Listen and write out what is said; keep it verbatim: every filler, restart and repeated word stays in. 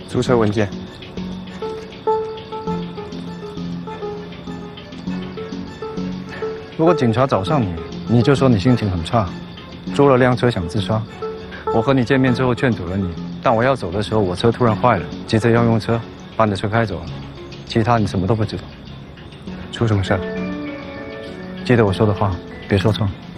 租车文件。 如果警察找上你，你就说你心情很差，租了辆车想自杀。我和你见面之后劝阻了你，但我要走的时候，我车突然坏了，急着要用车，把你的车开走了。其他你什么都不知道。 出什么事？ 记得我说的话，别说错。